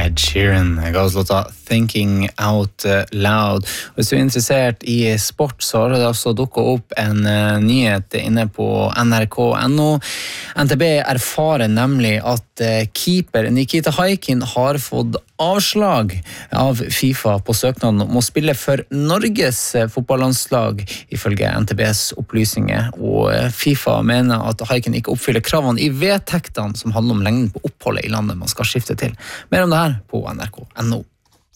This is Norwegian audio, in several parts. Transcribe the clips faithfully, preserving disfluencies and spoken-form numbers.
Ed Sheeran. Jeg har også låta Thinking Out Loud. Hvis du er interessert i sport, så har det altså dukket opp en uh, nyhet inne på N R K punktum N O. N T B erfarer nemlig at uh, keeper Nikita Haikin har fått avslag av FIFA på søknaden om å spille for Norges fotballandslag, ifølge N T Bs opplysninger, og FIFA mener at Haikin ikke oppfyller kravene i vedtektene som handler om lengden på oppholdet i landet man skal skifte til. Mer om det her på N R K punktum N O.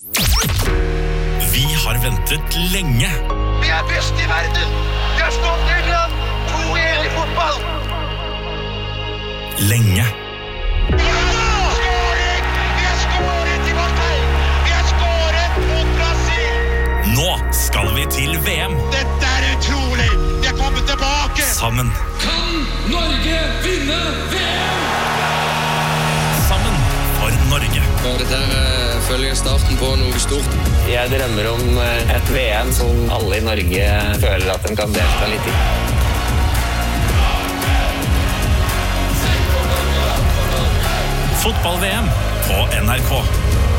Vi har ventet lenge. Vi er best i verden. Vi har stått England to år i fotball. Lenge. Nå skal vi til V M. Dette er utrolig! Vi er kommet tilbake! Sammen. Kan Norge vinne V M? Sammen for Norge. Og dette er følger starten på noe stort. Jeg drømmer om et V M som alle i Norge føler at de kan delta litt i. Fotball-V M på N R K.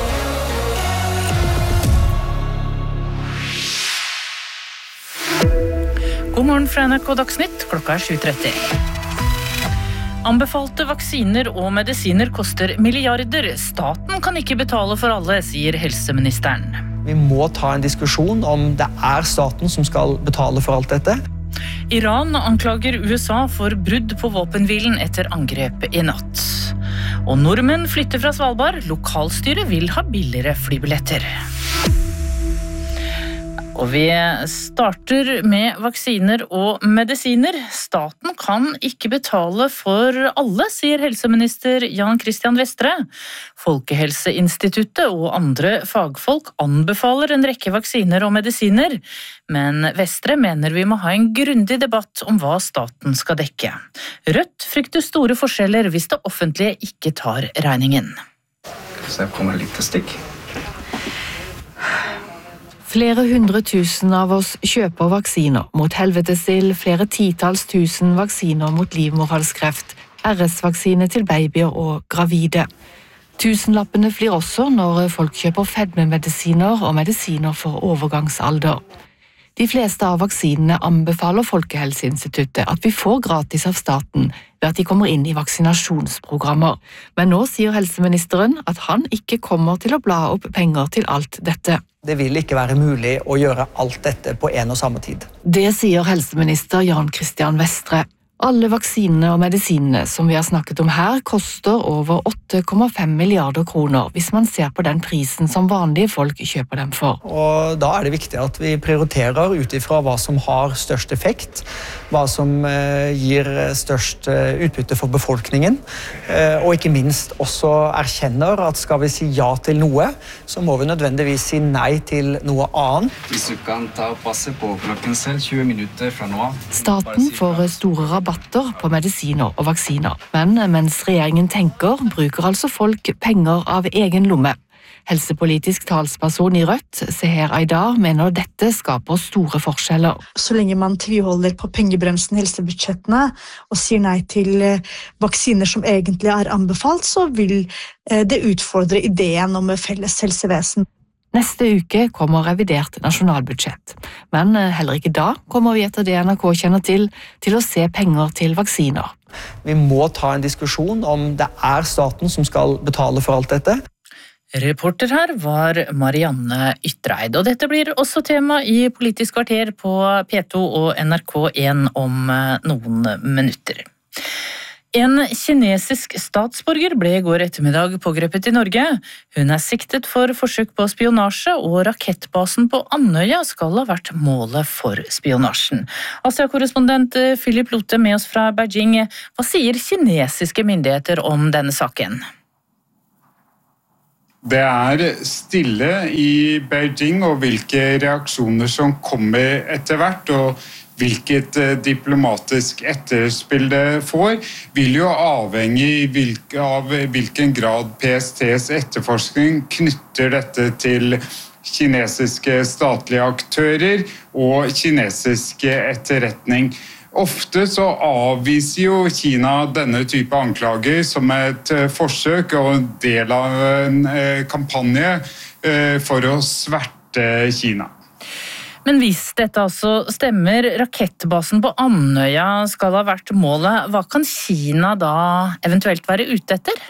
God morgen fra N R K Dagsnytt, klokka er sju tretti. Anbefalte vaksiner og medisiner koster milliarder. Staten kan ikke betale for alle, sier helseministeren. Vi må ta en diskusjon om det er staten som skal betale for alt dette. Iran anklager U S A for brudd på våpenhvilen etter angrep i natt. Og nordmenn flytter fra Svalbard. Lokalstyret vil ha billigere flybilletter. Og vi starter med vaksiner og medisiner. Staten kan ikke betale for alle, sier helseminister Jan Christian Vestre. Folkehelseinstituttet og andre fagfolk anbefaler en rekke vaksiner og medisiner, men Vestre mener vi må ha en grundig debatt om hva staten skal dekke. Rødt frykter store forskjeller hvis det offentlige ikke tar regningen. Så jeg kommer litt til stikk. Flere hundre tusen av oss kjøper vaksiner mot helvetesild, flere titals tusen vaksiner mot livmorhalskreft, R S-vaksine til babyer og gravide. Tusenlappene flyr også når folk kjøper fedmemedisiner og medisiner for overgangsalder. De fleste av vaksinene anbefaler Folkehelseinstituttet at vi får gratis av staten ved at de kommer inn i vaksinasjonsprogrammer. Men nå sier helseministeren at han ikke kommer til å bla opp penger til alt dette. Det vil ikke være mulig å gjøre alt dette på en og samme tid. Det sier helseminister Jan Christian Vestre. Alle vaksinene og medisinene som vi har snakket om her koster over åtte komma fem milliarder kroner hvis man ser på den prisen som vanlige folk kjøper dem for. Og da er det viktig at vi prioriterer ut ifra hva som har størst effekt, hva som eh, gir størst eh, utbytte for befolkningen, eh, og ikke minst også erkjenner at skal vi si ja til noe, så må vi nødvendigvis si nei til noe annet. Hvis du kan ta og passe på klokken selv tjue minutter fra nå av. Staten får store rabatter på medisiner og vaksiner, men mens regjeringen tenker, bruker altså folk penger av egen lomme. Helsepolitisk talsperson i Rødt, Seher Aydar, mener dette skaper store forskjeller. Så lenge man tviholder på pengebremsen i helsebudsjettene og sier nei til vaksiner som egentlig er anbefalt, så vil det utfordre ideen om felles helsevesen. Neste uke kommer revidert nasjonalbudsjett, men heller ikke da kommer vi etter det N R K kjenner til, til å se penger til vaksiner. Vi må ta en diskusjon om det er staten som skal betale for alt dette. Reporter her var Marianne Ytreid, og dette blir også tema i Politisk kvarter på P to og N R K én om noen minutter. En kinesisk statsborger ble i går ettermiddag pågrepet i Norge. Hun er siktet for forsøk på spionasje, og rakettbasen på Andøya skal ha vært målet for spionasjen. Asia-korrespondent Philip Lotte med oss fra Beijing. Hva sier kinesiske myndigheter om denne saken? Det er stille i Beijing, og hvilke reaksjoner som kommer etter hvert, og hvilket diplomatisk etterspill det får, vil jo avhenge av hvilken grad P S T's etterforskning knytter dette til kinesiske statlige aktører og kinesiske etterretning. ofte så avviser jo Kina denne type anklager som et forsøk og en del av en kampanje for å sverte Kina. Men hvis dette altså stemmer, rakettbasen på Andøya skal ha vært målet, hva kan Kina da eventuelt være ute etter?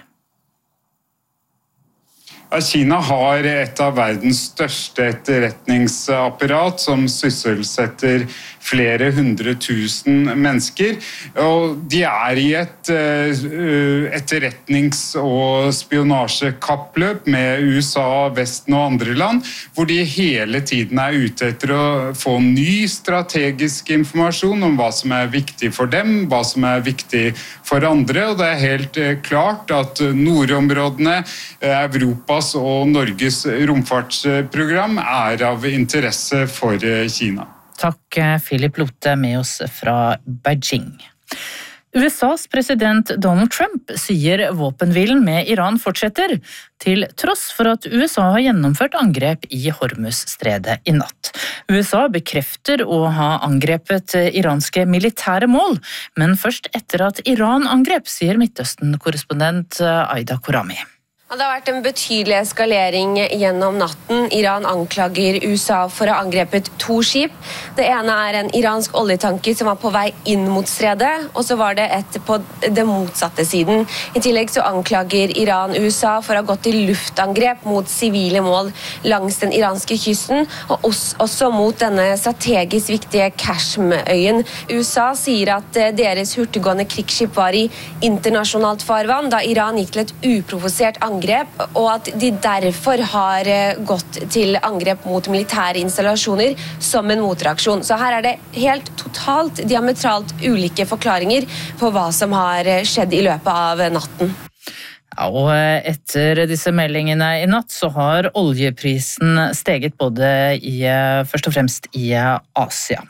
Kina har et av verdens største etterretningsapparat som sysselsetter flere hundre tusen mennesker, og de er i et etterretnings- og spionasjekappløp med U S A, Vesten og andre land, hvor de hele tiden er ute etter å få ny strategisk informasjon om hva som er viktig for dem, hva som er viktig for andre, og det er helt klart at nordområdene, Europa og Norges romfartsprogram er av interesse for Kina. Takk, Philip Lotte, med oss fra Beijing. U S A's president Donald Trump sier våpenhvilen med Iran fortsetter, til tross for at U S A har gjennomført angrep i Hormuz-stredet i natt. U S A bekrefter å ha angrepet iranske militære mål, men først etter at Iran angrep, sier Midtøsten-korrespondent Aida Korami. Det har vært en betydelig eskalering gjennom natten. Iran anklager U S A for å ha angrepet to skip. Det ene er en iransk oljetanker som var på vei inn mot stredet, og så var det et på den motsatte siden. I tillegg så anklager Iran U S A for å ha gått til luftangrep mot sivile mål langs den iranske kysten, og også mot denne strategisk viktige Kashmøyen. U S A sier at deres hurtiggående krigsskip var i internasjonalt farvann da Iran gikk til et uprovosert angrep, og at de derfor har gått til angrep mot militære installasjoner som en motreaksjon. Så her er det helt totalt diametralt ulike forklaringer på hva som har skjedd i løpet av natten. Ja, og etter disse meldingene i natt så har oljeprisen steget både i, først og fremst i Asia.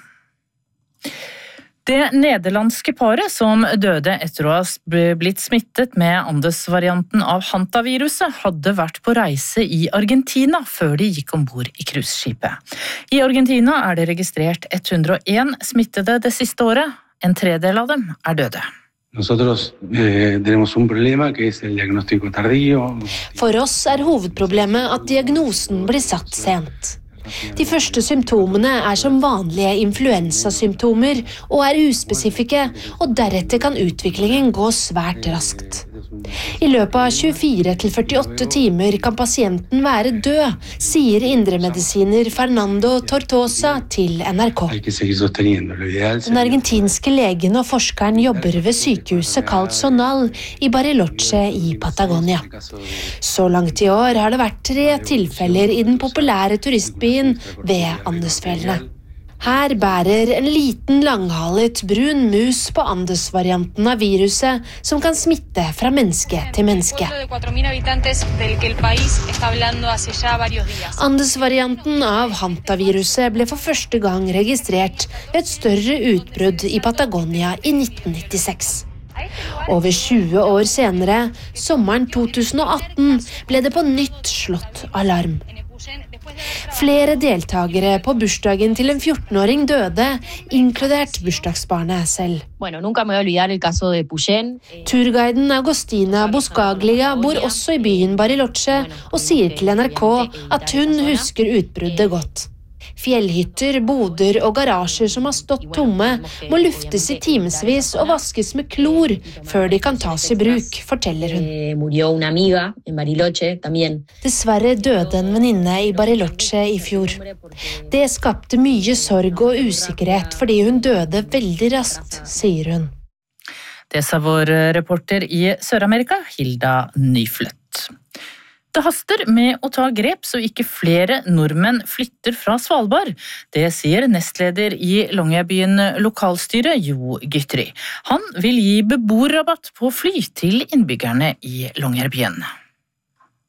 Det nederlandske paret som døde etter å ha blitt smittet med Andes-varianten av hantaviruset, hadde vært på reise i Argentina før de gikk ombord i cruiseskipet. I Argentina er det registrert ett hundre og en smittede det siste året. En tredel av dem er døde. Nosotros eh, tenemos un problema que es el diagnóstico tardío. For oss er hovedproblemet at diagnosen blir satt sent. De første symptomene er som vanlige influensasymptomer og er uspesifikke, og deretter kan utviklingen gå svært raskt. I løpet av tjuefire til førtiåtte timer kan pasienten være død, sier indremedisiner Fernando Tortosa til N R K. Den argentinske legen og forskeren jobber ved sykehuset kalt Zonal i Bariloche i Patagonia. Så langt i år har det vært tre tilfeller i den populære turistbyen ved Andesfjellene. Her bærer en liten langhalet brun mus på Andes-varianten av viruset som kan smitte fra menneske til menneske. Andes-varianten av hantaviruset ble for første gang registrert ved et større utbrudd i Patagonia i nitten nittiseks. Over tjue år senere, sommeren to tusen og atten, ble det på nytt slått alarm. Flere deltagere på bursdagen til en fjortenåring døde, inkludert bursdagsbarnet selv. Turguiden Agostina Boscaglia bor også i byen Bariloche og sier til N R K at hun husker utbruddet godt. Fjellhytter, boder og garasjer som har stått tomme, må luftes i timesvis og vaskes med klor før de kan tas i bruk, forteller hun. Dessverre døde en venninne i Bariloche i fjor. Det skapte mye sorg og usikkerhet fordi hun døde veldig raskt, sier hun. Det sa vår reporter i Sør-Amerika, Hilda Nyfløtt. Det haster med å ta grep så ikke flere nordmenn flytter fra Svalbard. Det sier nestleder i Longyearbyen lokalstyre, Jo Gytry. Han vil gi beboerrabatt på fly til innbyggerne i Longyearbyen.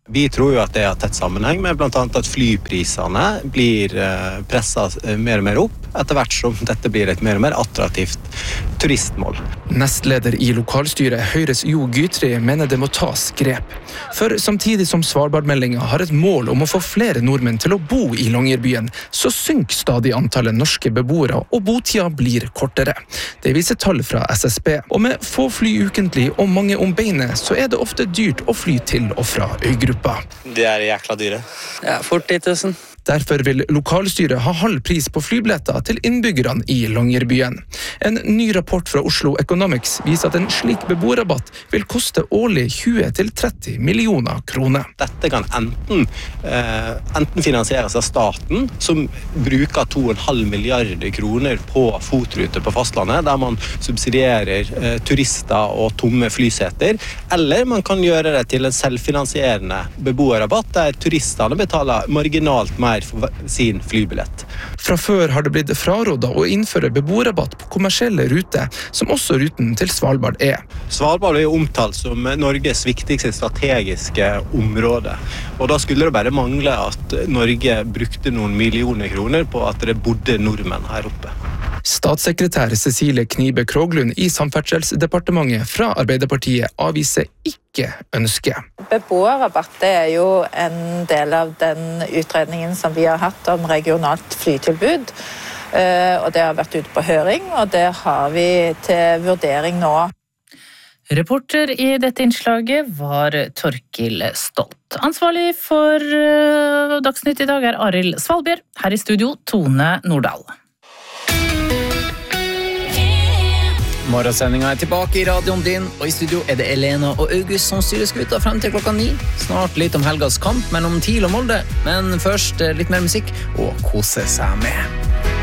Vi tror jo at det har tett sammenheng med blant annet at flyprisene blir presset mer og mer opp, etter hvert som dette blir et mer og mer attraktivt turistmål. Nestleder i lokalstyret Høyres Jo Gytri mener det må tas grep. For samtidig som Svalbardmeldingen har et mål om å få flere nordmenn til å bo i Longyearbyen, så synker stadig antallet norske beboere, og botida blir kortere. Det viser tall fra S S B. Og med få fly ukentlig og mange om beinet, så er det ofte dyrt å fly til og fra øygruppa. Det er jækla dyre. Ja, fort ti tusen. Derfor vil lokalstyret ha halv pris på flybilletter til innbyggerne i Longyearbyen. En ny rapport fra Oslo Economics viser at en slik beboerrabatt vil koste årlig tjue til tretti millioner kroner. Dette kan enten, eh, enten finansieres av staten, som bruker to komma fem milliarder kroner på fotruter på fastlandet, der man subsidierer eh, turister og tomme flyseter, eller man kan gjøre det til en selvfinansierende beboerrabatt, der turistene betaler marginalt mer for sin flybillett. Fra før har det blitt frarådet å innføre beboerrabatt på kommersielle ruter, som også ruten til Svalbard er. Svalbard er jo omtalt som Norges viktigste strategiske område, og da skulle det bare mangle at Norge brukte noen millioner kroner på at det bodde nordmenn her oppe. Statssekretær Cecilie Knibe Kroglund i Samferdselsdepartementet fra Arbeiderpartiet avviser ikke ønsket. Beboerrabatt er jo en del av den utredningen som vi har hatt om regionalt flytilbud, og det har vært ute på høring, og det har vi til vurdering nå. Reporter i dette innslaget var Torkil Stolt. Ansvarlig for Dagsnytt i dag er Arild Svalbjørn. Her i studio Tone Nordahl. Morgensendinga er tilbake i radioen din, og i studio er det Elena og August som styrer skuta frem til klokka ni. Snart litt om helgas kamp mellom TIL og Molde, men først litt mer musikk og kose seg med.